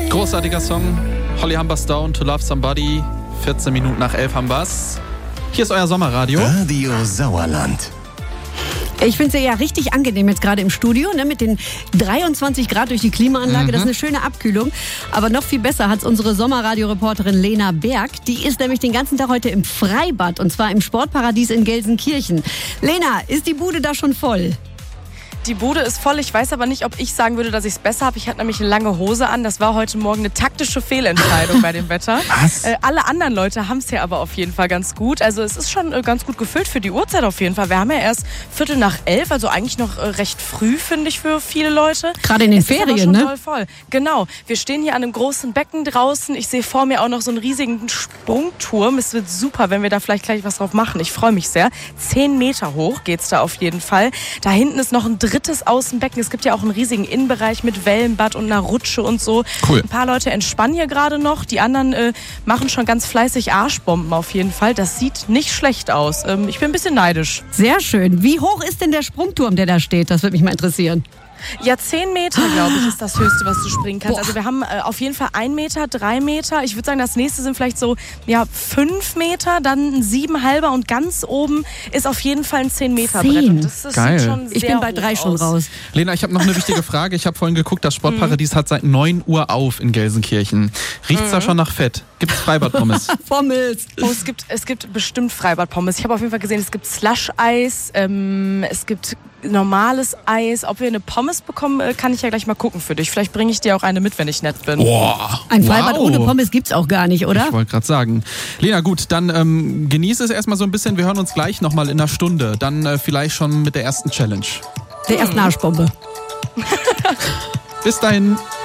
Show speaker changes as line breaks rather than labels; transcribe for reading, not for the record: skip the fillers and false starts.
Großartiger Song. Holly Humberstone, To Love Somebody. 14 Minuten nach 11 haben wir's. Hier ist euer Sommerradio.
Radio Sauerland.
Ich finde es ja richtig angenehm jetzt gerade im Studio, ne, mit den 23 Grad durch die Klimaanlage. Das ist eine schöne Abkühlung. Aber noch viel besser hat es unsere Sommerradioreporterin Lena Berg. Die ist nämlich den ganzen Tag heute im Freibad und zwar im Sportparadies in Gelsenkirchen. Lena, ist die Bude da schon voll?
Die Bude ist voll. Ich weiß aber nicht, ob ich sagen würde, dass ich es besser habe. Ich hatte nämlich eine lange Hose an. Das war heute Morgen eine taktische Fehlentscheidung bei dem Wetter.
Was?
Alle anderen Leute haben es ja aber auf jeden Fall ganz gut. Also es ist schon ganz gut gefüllt für die Uhrzeit auf jeden Fall. Wir haben ja erst 11:15, also eigentlich noch recht früh, finde ich, für viele Leute.
Gerade in den Ferien,
ist aber schon
ne?
Voll voll. Genau. Wir stehen hier an einem großen Becken draußen. Ich sehe vor mir auch noch so einen riesigen Sprungturm. Es wird super, wenn wir da vielleicht gleich was drauf machen. Ich freue mich sehr. 10 Meter hoch geht's da auf jeden Fall. Da hinten ist noch ein drittes Außenbecken. Es gibt ja auch einen riesigen Innenbereich mit Wellenbad und einer Rutsche und so.
Cool.
Ein paar Leute entspannen hier gerade noch. Die anderen machen schon ganz fleißig Arschbomben auf jeden Fall. Das sieht nicht schlecht aus. Ich bin ein bisschen neidisch.
Sehr schön. Wie hoch ist denn der Sprungturm, der da steht? Das würde mich mal interessieren.
Ja, 10 Meter, glaube ich, ist das Höchste, was du springen kannst.
Boah.
Also wir haben auf jeden Fall 1 Meter, 3 Meter. Ich würde sagen, das nächste sind vielleicht so 5 Meter, dann ein 7,5 und ganz oben ist auf jeden Fall ein 10 Meter Brett.
10.
Und das
Geil.
sieht schon sehr
Ich bin bei
hoch
3 schon
aus.
raus.
Lena, ich habe noch eine wichtige Frage. Ich habe vorhin geguckt, das Sportparadies hat seit 9 Uhr auf in Gelsenkirchen. Riecht's da schon nach Fett? Gibt's Freibad-Pommes?
Pommes.
Oh, es gibt bestimmt Freibad-Pommes. Ich habe auf jeden Fall gesehen, es gibt Slush-Eis, es gibt normales Eis. Ob wir eine Pommes bekommen, kann ich ja gleich mal gucken für dich. Vielleicht bringe ich dir auch eine mit, wenn ich nett bin.
Boah,
Ein Freibad
wow.
ohne Pommes gibt's auch gar nicht, oder?
Ich wollte gerade sagen. Lena, gut, dann genieße es erstmal so ein bisschen. Wir hören uns gleich nochmal in einer Stunde. Dann vielleicht schon mit der ersten Challenge.
Der ersten Arschbombe.
Bis dahin.